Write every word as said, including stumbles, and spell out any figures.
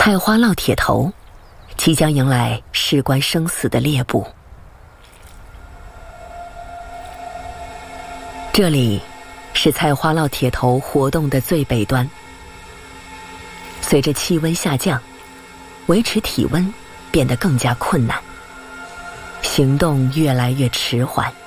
菜花烙铁头即将迎来事关生死的猎捕。这里是菜花烙铁头活动的最北端。随着气温下降，维持体温变得更加困难，行动越来越迟缓。